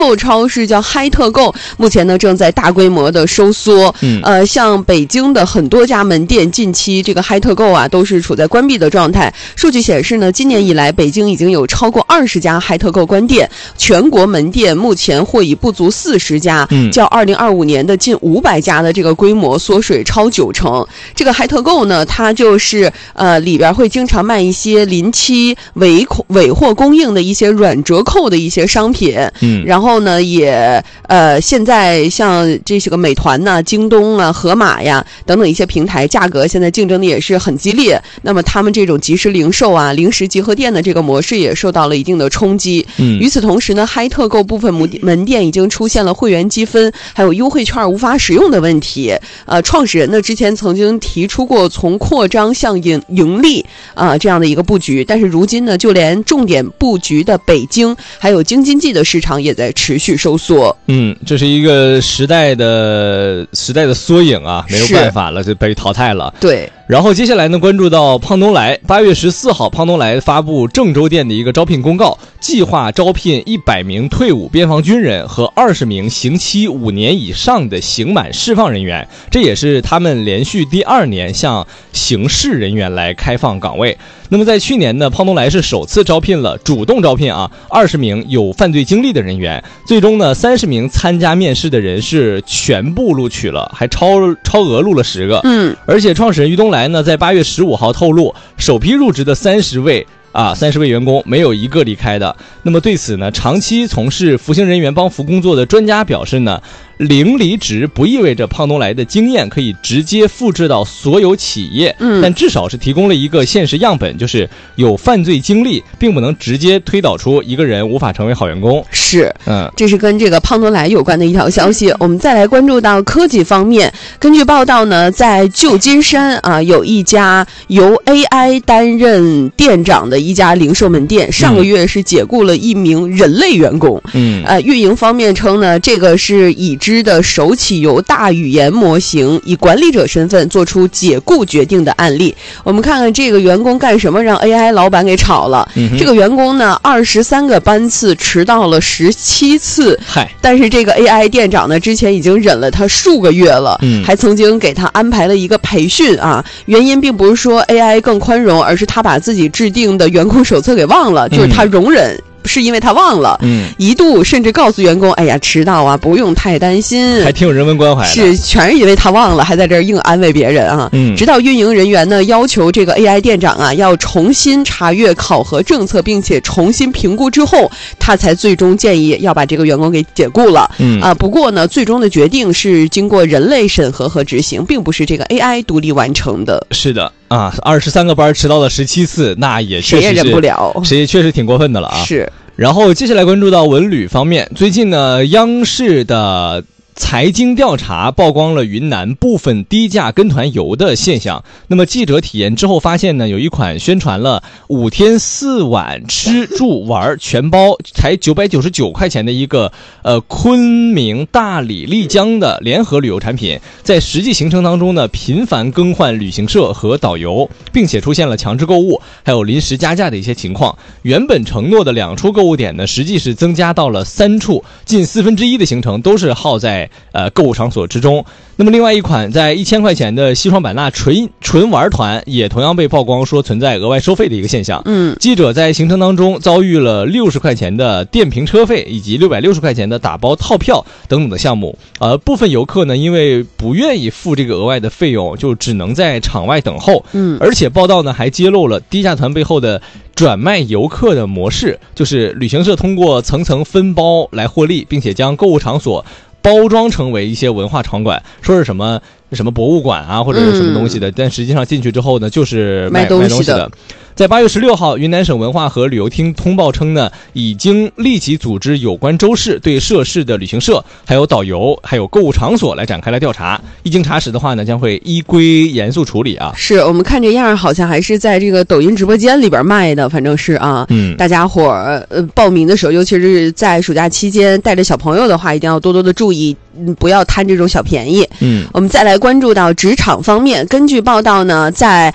购超市叫嗨特购，目前呢正在大规模的收缩。像北京的很多家门店近期这个嗨特购啊都是处在关闭的状态。数据显示呢，今年以来北京已经有超过20家嗨特购关店，全国门店目前或已不足40家，较2025年的近500家的这个规模缩水超90%。这个嗨特购呢，它就是里边会经常卖一些临期尾货供应的一些软折扣的一些商品。然后呢也现在像这些个美团呐、京东啊、盒马呀等等一些平台，价格现在竞争的也是很激烈。那么他们这种即时零售啊、零食集合店的这个模式也受到了一定的冲击。与此同时呢，嗨特购部分门店已经出现了会员积分还有优惠券无法使用的问题。创始人呢之前曾经提出过从扩张向盈利这样的一个布局，但是如今呢，就连重点布局的北京还有京津冀的市场也在持续收缩。 这是一个时代的缩影啊，没有办法了，就被淘汰了。 对。 然后接下来呢，关注到胖东来，8月14号，胖东来发布郑州店的一个招聘公告，计划招聘100名退伍边防军人和20名刑期5年以上的刑满释放人员，这也是他们连续第2年向刑事人员来开放岗位。那么在去年呢，胖东来是首次主动招聘20名有犯罪经历的人员，最终呢30名参加面试的人是全部录取了，还超额录了10个。而且创始人于东来呢，在8月15号透露，首批入职的30位员工没有一个离开的。那么对此呢，长期从事服刑人员帮扶工作的专家表示呢，零离职不意味着胖东来的经验可以直接复制到所有企业，但至少是提供了一个现实样本，就是有犯罪经历并不能直接推导出一个人无法成为好员工。 是，这是跟这个胖东来有关的一条消息。我们再来关注到科技方面，根据报道呢，在旧金山有一家由 AI 担任店长的一家零售门店，上个月是解雇了1名人类员工。运营方面称呢，这个是已知的首起由大语言模型以管理者身份做出解雇决定的案例。我们看看这个员工干什么让 AI 老板给炒了。这个员工呢，23个班次迟到了17次，但是这个 AI 店长呢，之前已经忍了他数个月了，还曾经给他安排了一个培训原因并不是说 AI 更宽容，而是他把自己制定的员工手册给忘了，就是他容忍。是因为他忘了，一度甚至告诉员工，哎呀，迟到不用太担心， 还挺有人文关怀的。 是，全是因为他忘了，还在这儿硬安慰别人直到运营人员呢要求这个 AI 店长要重新查阅考核政策，并且重新评估之后，他才最终建议要把这个员工给解雇了。不过呢，最终的决定是经过人类审核和执行，并不是这个 AI 独立完成的。 是的。23个班迟到了17次，那也确实谁也忍不了， 谁确实挺过分的了是。 然后接下来关注到文旅方面，最近呢，央视的财经调查曝光了云南部分低价跟团游的现象。那么记者体验之后发现呢，有一款宣传了5天4晚吃住玩全包才999块钱的一个昆明、大理、丽江的联合旅游产品，在实际行程当中呢，频繁更换旅行社和导游，并且出现了强制购物还有临时加价的一些情况。原本承诺的2处购物点呢，实际是增加到了3处，近1/4的行程都是耗在购物场所之中。那么另外一款在1000块钱的西双版纳纯玩团也同样被曝光说存在额外收费的一个现象。记者在行程当中遭遇了60块钱的电瓶车费以及660块钱的打包套票等等的项目。部分游客呢因为不愿意付这个额外的费用，就只能在场外等候。而且报道呢还揭露了低价团背后的转卖游客的模式，就是旅行社通过层层分包来获利，并且将购物场所包装成为一些文化场馆，说是什么博物馆或者是什么东西的，但实际上进去之后呢，就是卖东西的。在8月16号，云南省文化和旅游厅通报称呢，已经立即组织有关州市对涉事的旅行社、还有导游、还有购物场所来展开了调查。一经查实的话呢，将会依规严肃处理是我们看这样，好像还是在这个抖音直播间里边卖的，反正是大家伙报名的时候，尤其是在暑假期间带着小朋友的话，一定要多多的注意，不要贪这种小便宜。我们再来关注到职场方面，根据报道呢，在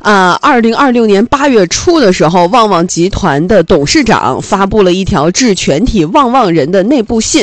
2026年8月初的时候，旺旺集团的董事长发布了一条致全体旺旺人的内部信，